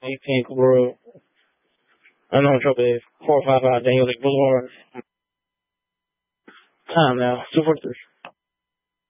18th World. Unknown Trophy 455 Daniel Boulevard. Time now, 2:43.